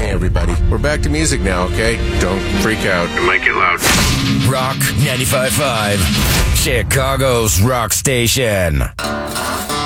Hey, everybody. We're back to music now, okay? Don't freak out. It might get loud. Rock 95.5, Chicago's rock station.